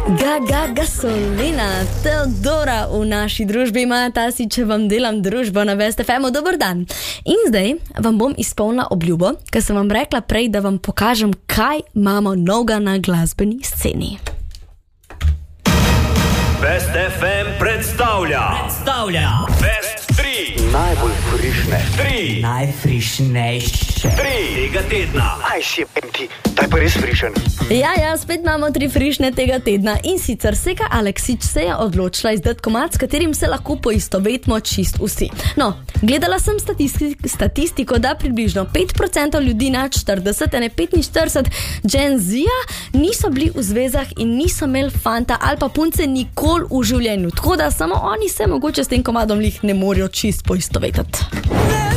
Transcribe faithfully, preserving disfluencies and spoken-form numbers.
Gaga gasolina, Teodora v naši družbi ima ta si, če vam delam družbo na Vest F M. Dober dan. In zdaj vam bom izpolnila obljubo, ker sem vam rekla prej, da vam pokažem, kaj imamo novega na glasbeni sceni. Vest F M predstavlja Predstavlja Vest tri. Najbolj frišne. Tri. Najfrišnejše Tri tega tedna. Aj si jebem ti, daj pa res frišen. Ja, ja, spet imamo tri frišne tega tedna. In sicer Seka Aleksić se je odločila izdati komad, s katerim se lahko poistovetimo čist vsi. No, gledala sem statistik, statistiko, da približno pet procentov ljudi nad štirideset, ne petinštirideset, Gen Z-ja niso bili v zvezah in niso imeli fanta ali pa punce nikoli v življenju. Tako da samo oni se mogoče s tem komadom lih ne morejo čist poistovetiti.